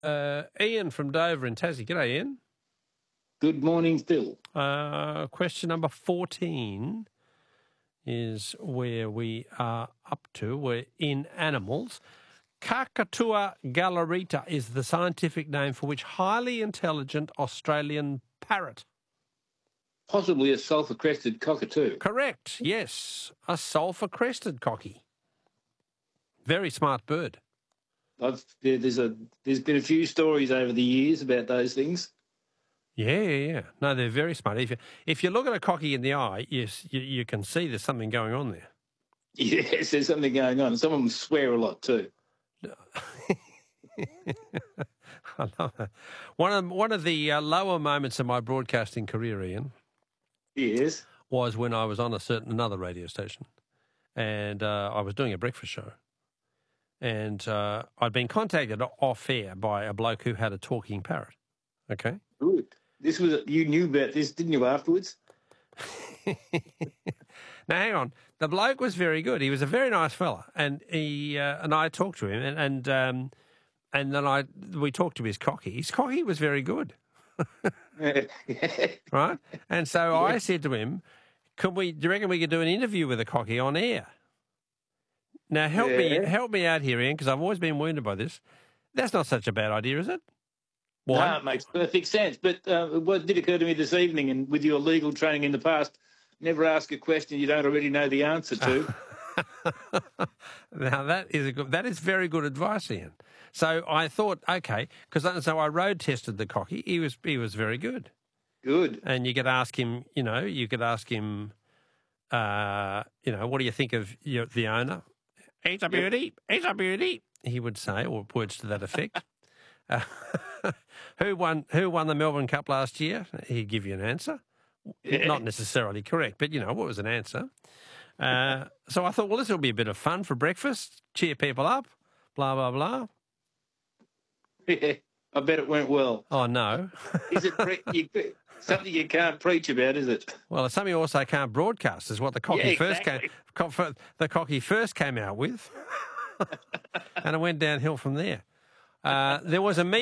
Ian from Dover in Tassie. G'day, Ian. Good morning, Phil. Question number 14 is where we are up to. We're in animals. Kakatua galarrita is the scientific name for which highly intelligent Australian parrot? Possibly a sulphur-crested cockatoo. Correct, yes. A sulphur-crested cocky. Very smart bird. There's been a few stories over the years about those things. Yeah. No, they're very smart. If you look at a cocky in the eye, yes, you can see there's something going on there. Yes, there's something going on. Some of them swear a lot too. I love that. One of the lower moments of my broadcasting career, Ian, yes, was when I was on another radio station, and I was doing a breakfast show, and I'd been contacted off air by a bloke who had a talking parrot. Okay, good. You knew about this, didn't you? Afterwards. Now, hang on. The bloke was very good. He was a very nice fella, and he and I talked to him, and then we talked to his cocky. His cocky was very good, right? And so I said to him, do you reckon we could do an interview with a cocky on air? Now, help me out here, Ian, because I've always been wounded by this. That's not such a bad idea, is it? Why? No, it makes perfect sense. But what did occur to me this evening, and with your legal training in the past, never ask a question you don't already know the answer to. Now, that is very good advice, Ian. So I thought, okay, so I road tested the cocky. He was very good. Good. And you could ask him, what do you think of the owner? He's a beauty. He's a beauty. He would say, or words to that effect. Who won the Melbourne Cup last year? He'd give you an answer. Yeah. Not necessarily correct, but what was an answer? So I thought, well, this will be a bit of fun for breakfast, cheer people up, blah, blah, blah. Yeah, I bet it went well. Oh, no. Is it something you can't preach about, is it? Well, it's something you also can't broadcast, is what the cocky first came out with. And it went downhill from there. There was a